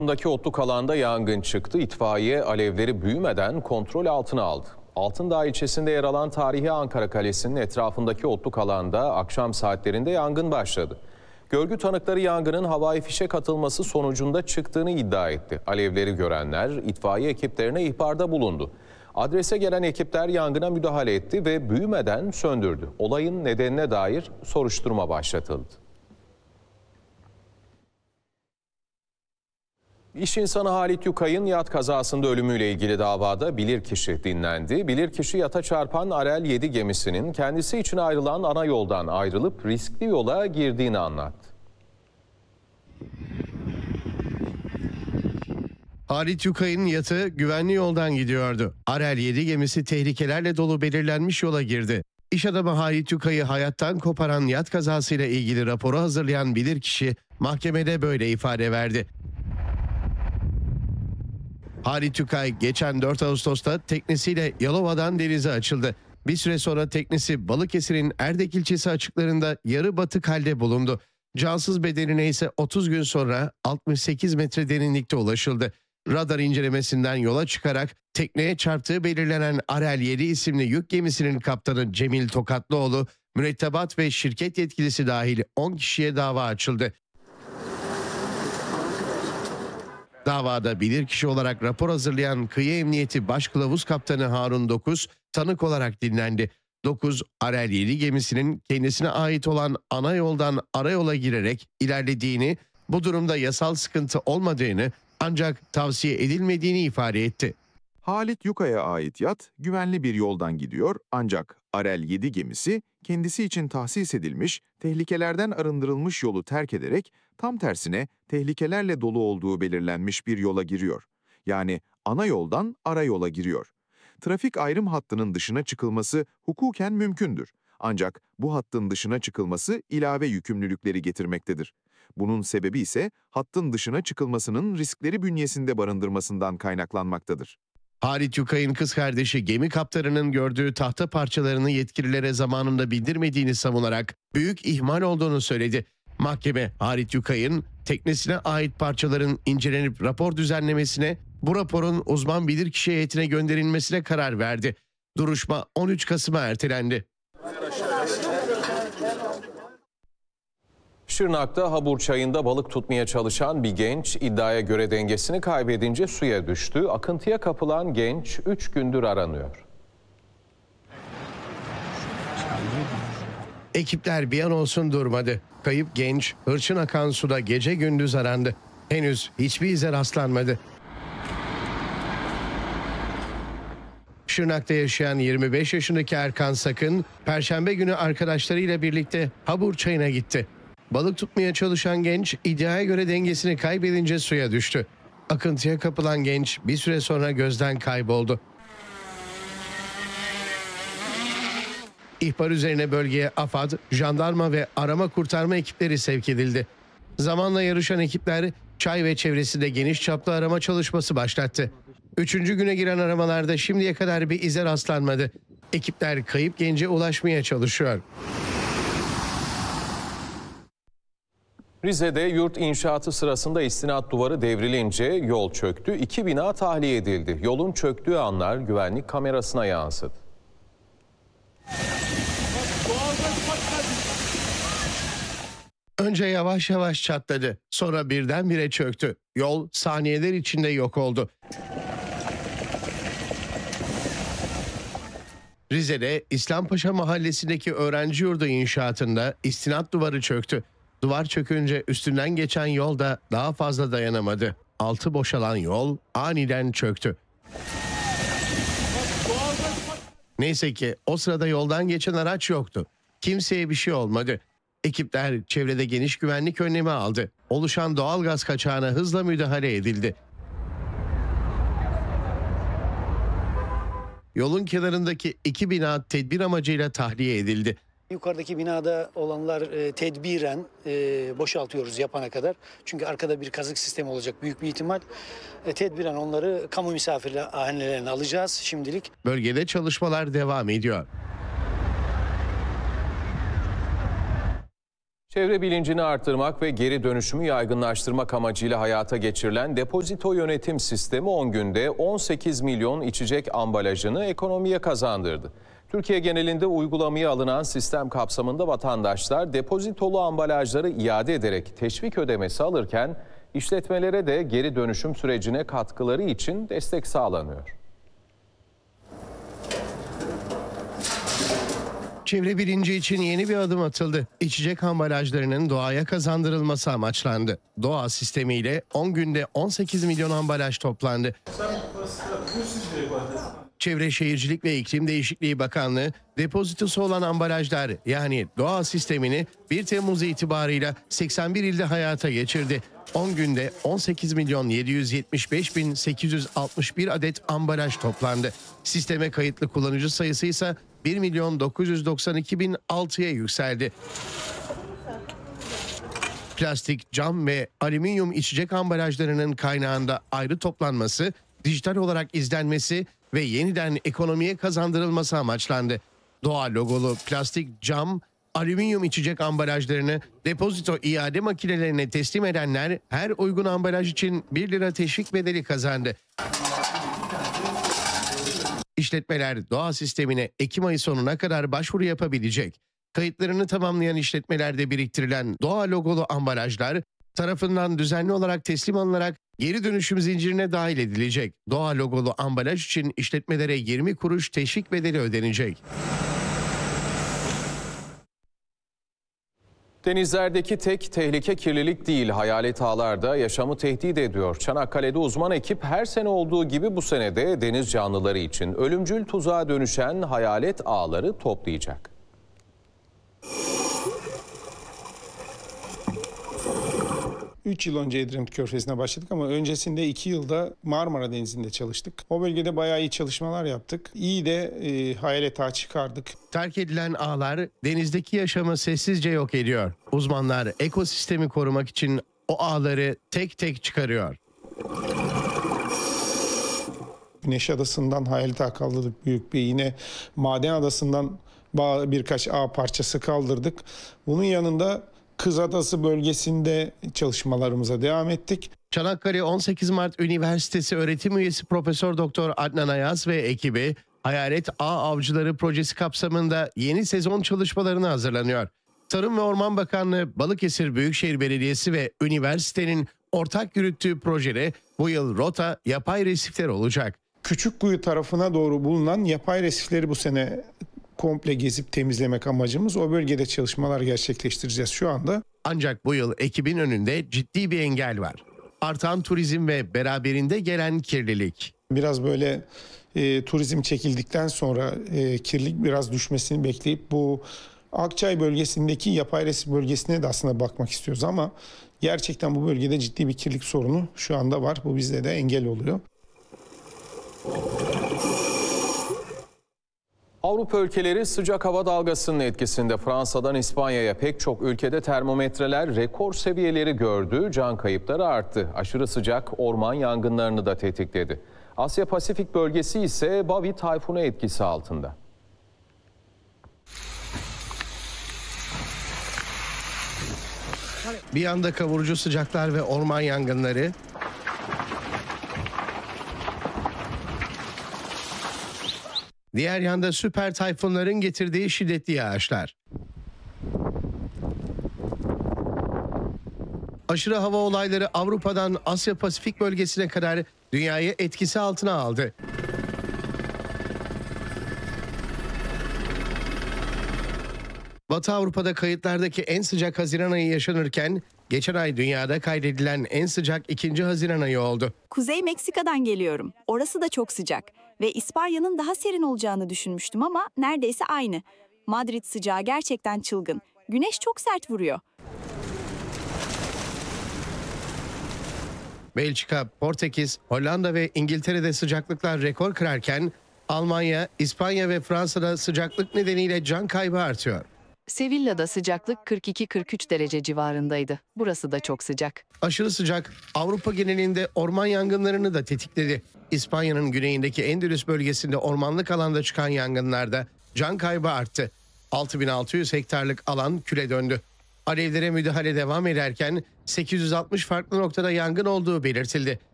Daki otluk alanda yangın çıktı. İtfaiye alevleri büyümeden kontrol altına aldı. Altındağ ilçesinde yer alan tarihi Ankara Kalesi'nin etrafındaki otluk alanda akşam saatlerinde yangın başladı. Görgü tanıkları yangının havai fişek atılması sonucunda çıktığını iddia etti. Alevleri görenler itfaiye ekiplerine ihbarda bulundu. Adrese gelen ekipler yangına müdahale etti ve büyümeden söndürdü. Olayın nedenine dair soruşturma başlatıldı. İş insanı Halit Yukay'ın yat kazasında ölümüyle ilgili davada bilirkişi dinlendi. Bilirkişi yata çarpan Arel 7 gemisinin kendisi için ayrılan ana yoldan ayrılıp riskli yola girdiğini anlattı. Halit Yukay'ın yatı güvenli yoldan gidiyordu. Arel 7 gemisi tehlikelerle dolu belirlenmiş yola girdi. İş adamı Halit Yukay'ı hayattan koparan yat kazasıyla ilgili raporu hazırlayan bilirkişi mahkemede böyle ifade verdi. Halit Yukay geçen 4 Ağustos'ta teknesiyle Yalova'dan denize açıldı. Bir süre sonra teknesi Balıkesir'in Erdek ilçesi açıklarında yarı batık halde bulundu. Cansız bedenine ise 30 gün sonra 68 metre derinlikte ulaşıldı. Radar incelemesinden yola çıkarak tekneye çarptığı belirlenen Arel 7 isimli yük gemisinin kaptanı Cemil Tokatlıoğlu, mürettebat ve şirket yetkilisi dahil 10 kişiye dava açıldı. Davada bilirkişi olarak rapor hazırlayan Kıyı Emniyeti Başkılavuz Kaptanı Harun Dokuz tanık olarak dinlendi. Dokuz, Arel 7 gemisinin kendisine ait olan ana yoldan arayola girerek ilerlediğini, bu durumda yasal sıkıntı olmadığını ancak tavsiye edilmediğini ifade etti. Halit Yukay'a ait yat güvenli bir yoldan gidiyor ancak Arel 7 gemisi kendisi için tahsis edilmiş, tehlikelerden arındırılmış yolu terk ederek tam tersine tehlikelerle dolu olduğu belirlenmiş bir yola giriyor. Yani ana yoldan ara yola giriyor. Trafik ayrım hattının dışına çıkılması hukuken mümkündür. Ancak bu hattın dışına çıkılması ilave yükümlülükleri getirmektedir. Bunun sebebi ise hattın dışına çıkılmasının riskleri bünyesinde barındırmasından kaynaklanmaktadır. Halit Yukay'ın kız kardeşi gemi kaptanının gördüğü tahta parçalarını yetkililere zamanında bildirmediğini savunarak büyük ihmal olduğunu söyledi. Mahkeme Halit Yukay'ın teknesine ait parçaların incelenip rapor düzenlemesine, bu raporun uzman bilirkişi heyetine gönderilmesine karar verdi. Duruşma 13 Kasım'a ertelendi. Şırnak'ta Habur Çayı'nda balık tutmaya çalışan bir genç iddiaya göre dengesini kaybedince suya düştü. Akıntıya kapılan genç 3 gündür aranıyor. Ekipler bir an olsun durmadı. Kayıp genç hırçın akan suda gece gündüz arandı. Henüz hiçbir ize rastlanmadı. Şırnak'ta yaşayan 25 yaşındaki Erkan Sakın, Perşembe günü arkadaşlarıyla birlikte Habur Çayı'na gitti. Balık tutmaya çalışan genç iddiaya göre dengesini kaybedince suya düştü. Akıntıya kapılan genç bir süre sonra gözden kayboldu. İhbar üzerine bölgeye AFAD, jandarma ve arama kurtarma ekipleri sevk edildi. Zamanla yarışan ekipler çay ve çevresinde geniş çaplı arama çalışması başlattı. 3. güne giren aramalarda şimdiye kadar bir ize rastlanmadı. Ekipler kayıp gence ulaşmaya çalışıyor. Rize'de yurt inşaatı sırasında istinat duvarı devrilince yol çöktü. 2 bina tahliye edildi. Yolun çöktüğü anlar güvenlik kamerasına yansıdı. Önce yavaş yavaş çatladı, sonra birdenbire çöktü. Yol saniyeler içinde yok oldu. Rize'de İslampaşa mahallesindeki öğrenci yurdu inşaatında istinat duvarı çöktü. Duvar çökünce üstünden geçen yol da daha fazla dayanamadı. Altı boşalan yol aniden çöktü. Neyse ki o sırada yoldan geçen araç yoktu. Kimseye bir şey olmadı. Ekipler çevrede geniş güvenlik önlemi aldı. Oluşan doğal gaz kaçağına hızla müdahale edildi. Yolun kenarındaki 2 bina tedbir amacıyla tahliye edildi. Yukarıdaki binada olanlar tedbiren boşaltıyoruz yapana kadar. Çünkü arkada bir kazık sistemi olacak büyük bir ihtimal. Tedbiren onları kamu misafirhanelerine alacağız şimdilik. Bölgede çalışmalar devam ediyor. Çevre bilincini artırmak ve geri dönüşümü yaygınlaştırmak amacıyla hayata geçirilen depozito yönetim sistemi 10 günde 18 milyon içecek ambalajını ekonomiye kazandırdı. Türkiye genelinde uygulamaya alınan sistem kapsamında vatandaşlar depozitolu ambalajları iade ederek teşvik ödemesi alırken işletmelere de geri dönüşüm sürecine katkıları için destek sağlanıyor. Çevre bilinci için yeni bir adım atıldı. İçecek ambalajlarının doğaya kazandırılması amaçlandı. Doğa sistemiyle 10 günde 18 milyon ambalaj toplandı. Çevre Şehircilik ve İklim Değişikliği Bakanlığı depozitosu olan ambalajlar yani Doğa sistemini 1 Temmuz itibarıyla 81 ilde hayata geçirdi. 10 günde 18 milyon 775 bin 861 adet ambalaj toplandı. Sisteme kayıtlı kullanıcı sayısı ise 1 milyon 992 bin 6'ya yükseldi. Plastik, cam ve alüminyum içecek ambalajlarının kaynağında ayrı toplanması, dijital olarak izlenmesi ve yeniden ekonomiye kazandırılması amaçlandı. Doğa logolu plastik, cam, alüminyum içecek ambalajlarını depozito iade makinelerine teslim edenler her uygun ambalaj için 1 lira teşvik bedeli kazandı. İşletmeler Doğa sistemine Ekim ayı sonuna kadar başvuru yapabilecek. Kayıtlarını tamamlayan işletmelerde biriktirilen Doğa logolu ambalajlar tarafından düzenli olarak teslim alınarak geri dönüşüm zincirine dahil edilecek. Doğa logolu ambalaj için işletmelere 20 kuruş teşvik bedeli ödenecek. Denizlerdeki tek tehlike kirlilik değil, hayalet ağlar da yaşamı tehdit ediyor. Çanakkale'de uzman ekip her sene olduğu gibi bu sene de deniz canlıları için ölümcül tuzağa dönüşen hayalet ağları toplayacak. Üç yıl önce Edremit Körfezi'ne başladık ama öncesinde 2 yılda Marmara Denizi'nde çalıştık. O bölgede bayağı iyi çalışmalar yaptık. İyi de hayalet ağı çıkardık. Terk edilen ağlar denizdeki yaşamı sessizce yok ediyor. Uzmanlar ekosistemi korumak için o ağları tek tek çıkarıyor. Güneş Adası'ndan hayalet ağı kaldırdık büyük bir. Yine Maden Adası'ndan birkaç ağ parçası kaldırdık. Bunun yanında Kız Adası bölgesinde çalışmalarımıza devam ettik. Çanakkale 18 Mart Üniversitesi öğretim üyesi Profesör Doktor Adnan Ayaz ve ekibi Hayalet Ağ Avcıları projesi kapsamında yeni sezon çalışmalarına hazırlanıyor. Tarım ve Orman Bakanlığı, Balıkesir Büyükşehir Belediyesi ve üniversitenin ortak yürüttüğü projede bu yıl rota yapay resifler olacak. Küçükkuyu tarafına doğru bulunan yapay resifleri bu sene komple gezip temizlemek amacımız. O bölgede çalışmalar gerçekleştireceğiz şu anda. Ancak bu yıl ekibin önünde ciddi bir engel var. Artan turizm ve beraberinde gelen kirlilik. Biraz böyle turizm çekildikten sonra kirlilik biraz düşmesini bekleyip bu Akçay bölgesindeki yapay resif bölgesine de aslında bakmak istiyoruz ama gerçekten bu bölgede ciddi bir kirlilik sorunu şu anda var. Bu bizde de engel oluyor. Avrupa ülkeleri sıcak hava dalgasının etkisinde. Fransa'dan İspanya'ya pek çok ülkede termometreler rekor seviyeleri gördü, can kayıpları arttı. Aşırı sıcak orman yangınlarını da tetikledi. Asya Pasifik bölgesi ise Bavi tayfunu etkisi altında. Bir yanda kavurucu sıcaklar ve orman yangınları, diğer yanda süper tayfunların getirdiği şiddetli yağışlar. Aşırı hava olayları Avrupa'dan Asya Pasifik bölgesine kadar dünyayı etkisi altına aldı. Batı Avrupa'da kayıtlardaki en sıcak Haziran ayı yaşanırken geçen ay dünyada kaydedilen en sıcak 2. Haziran ayı oldu. Kuzey Meksika'dan geliyorum. Orası da çok sıcak ve İspanya'nın daha serin olacağını düşünmüştüm ama neredeyse aynı. Madrid sıcağı gerçekten çılgın. Güneş çok sert vuruyor. Belçika, Portekiz, Hollanda ve İngiltere'de sıcaklıklar rekor kırarken Almanya, İspanya ve Fransa'da sıcaklık nedeniyle can kaybı artıyor. Sevilla'da sıcaklık 42-43 derece civarındaydı. Burası da çok sıcak. Aşırı sıcak Avrupa genelinde orman yangınlarını da tetikledi. İspanya'nın güneyindeki Endülüs bölgesinde ormanlık alanda çıkan yangınlarda can kaybı arttı. 6600 hektarlık alan küle döndü. Alevlere müdahale devam ederken 860 farklı noktada yangın olduğu belirtildi.